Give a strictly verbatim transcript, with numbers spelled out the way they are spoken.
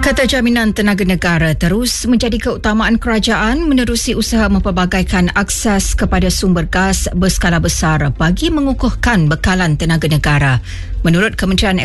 Kata Jaminan Tenaga Negara terus menjadi keutamaan kerajaan menerusi usaha mempelbagaikan akses kepada sumber gas berskala besar bagi mengukuhkan bekalan tenaga negara. Menurut Kementerian